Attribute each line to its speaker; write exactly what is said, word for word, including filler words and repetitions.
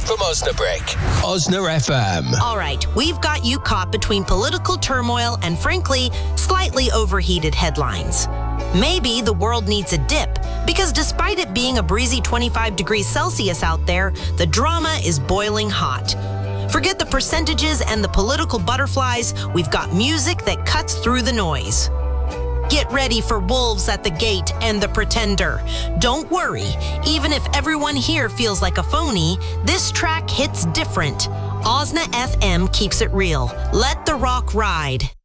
Speaker 1: from Osnabrick. Osna F M.
Speaker 2: All right, we've got you caught between political turmoil and, frankly, slightly overheated headlines. Maybe the world needs a dip, because despite it being a breezy twenty-five degrees Celsius out there, the drama is boiling hot. Forget the percentages and the political butterflies. We've got music that cuts through the noise. Get ready for Wolves at the Gate and The Pretender. Don't worry, even if everyone here feels like a phony, this track hits different. Osna F M keeps it real. Let the rock ride.